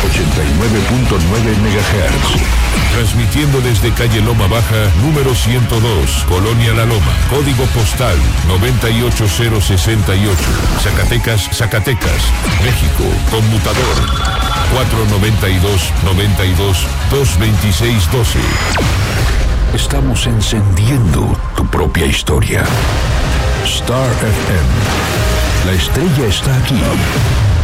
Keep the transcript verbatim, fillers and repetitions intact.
ochenta y nueve punto nueve megahertz. Transmitiendo desde calle Loma Baja, número ciento dos, Colonia La Loma, código postal noventa y ocho cero sesenta y ocho, Zacatecas, Zacatecas, México, conmutador cuatro noventa y dos, noventa y dos, dos veintiséis doce. Estamos encendiendo tu propia historia. Star F M. La estrella está aquí.